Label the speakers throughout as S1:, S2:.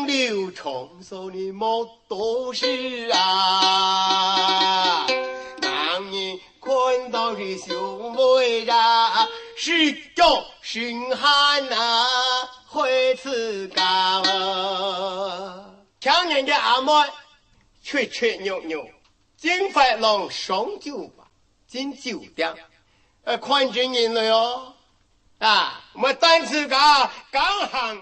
S1: 流长寿的莫多事啊！当你看到这秀妹呀，是叫心寒啊，会自高啊！强人的阿妹，吹吹扭扭，金发郎上酒吧，进酒店，看见人了哟！啊，我单词刚行。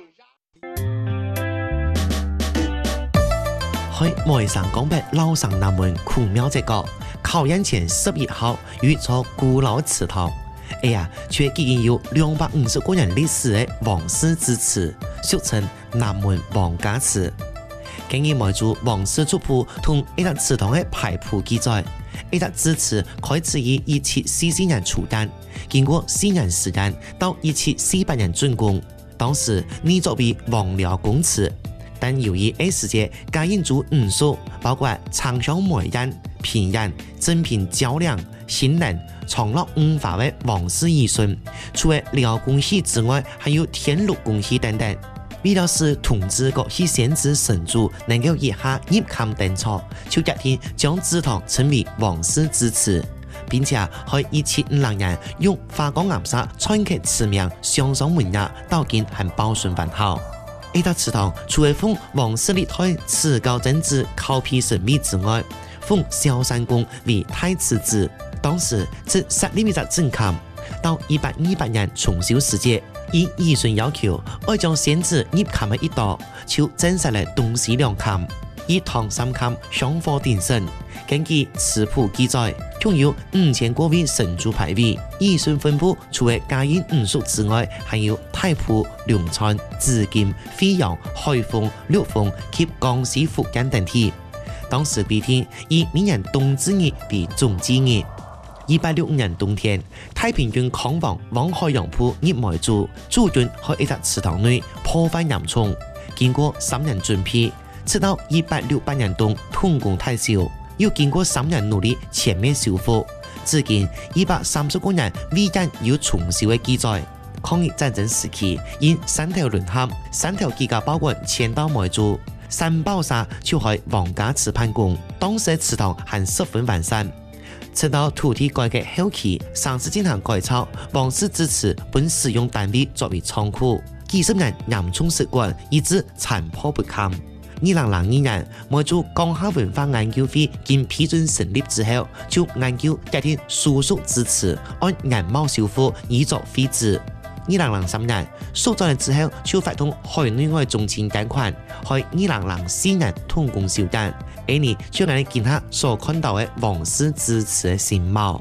S2: 去梅山江北老上南门苦庙这个考验前11号有一座古老祠堂，哎呀，却已经有250多年历史的王氏之祠，俗称南门王家祠。根据梅族王氏族谱同一个祠堂的牌谱记载，一个之祠开始于1744年初建，经过4年时间到1748年竣工，当时拟作为王僚公祠。但由于那时节加引入元素，包括长香梅宴、平宴、珍品较量、新人、长乐5法的王氏遗训，除了辽公戏之外，还有天禄公戏等等。为了使统治各系先知神主能够一下入坎登场，就决定将祠堂称为王氏之祠，并且在1750年用花岗岩砂串刻祠名，镶上门牙，到今还保存完好。这个祠堂除了奉王氏历代持高政治考批神秘之外，奉萧山公为太子子，当时只设立一个正坎。到1828年重修时节，以遗训要求，要将先知入坎的一道，就增设了东西2坎，以唐3坎相辅鼎盛。根据祠谱记载，共有5000多位神主牌位，遗训分布除了嘉应5属之外，还有太仆、龙川、紫金、飞扬、海丰、陆丰及江西福建等地。当时规定以每年冬至日为总祭日。1865年冬天，太平军抗王王海洋铺入梅族，驻军在一个祠堂内破坏严重。经过3年准备，直到1868年冬统攻太少，又经过3年努力全面修复，至今130多年未见有重修的记载。抗日战争时期，因3条沦陷，3条机甲包管迁到梅族，3爆杀就在王家祠办公，当时的祠堂还十分完善。直到土地改革后期，尝试进行改造，王氏之祠本使用单位作为仓库，几十年严重失管，以致残破不堪。2002年，梅族江夏文化研究会经批准成立之后，就研究决定叔叔之祠按原貌修复，以作废址。2003年，苏造人之后就发动海内外重金捐款，在2004年统攻修建。这里就让你见下所看到的王氏之祠的新貌。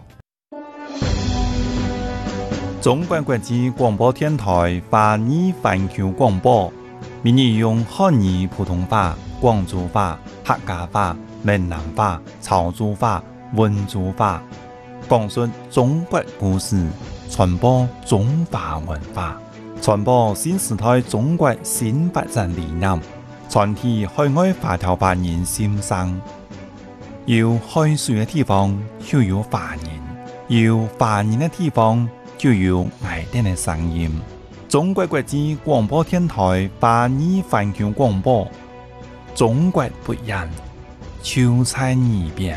S3: 中国国际广播电台华语环球广播，每日用汉语、普通话、广州话、客家话、闽南话、潮州话、温州话，讲述中国故事，传播中华文化，传播新时代中国新发展理念，传递海外华侨华人心声。有海水的地方就有华人，有华人的地方就有爱人的声音。中国国际广播电台华语环球广播，中国不一样，就在耳边。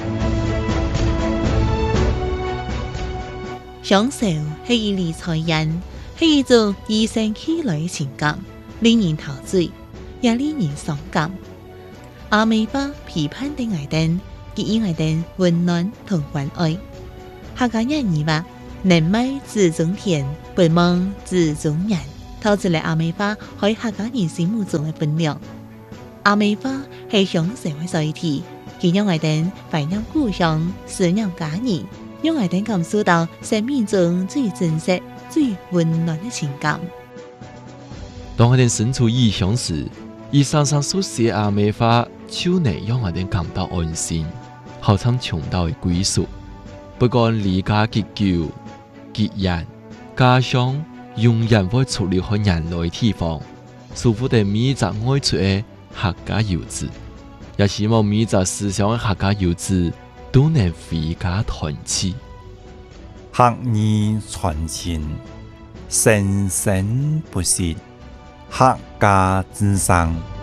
S4: 享受是一理财人，是一种与生俱來的情感，令人陶醉，也令人傷感。阿美花批判的愛燈，給予愛燈溫暖同關愛。客家人以話，能買自種田，不忙自種人，透出嚟阿美花喺客家人心目中嘅分量。阿美花係享受嘅載體，佢讓愛燈懷念故鄉，思念家人。讓愛燈感受到生命中最真實、最溫暖的情感。
S5: 當愛燈身處異鄉時，以常常所寫阿美花，就能讓愛燈感到安心，好像尋到的歸屬。不管離家結久、結緣、家鄉，永遠會出離開人類地方，舒服地每一個愛出的客家遊子，也希望每一個思想的客家遊子都能回家團聚，
S3: 客語傳情，生生不息，客家之聲。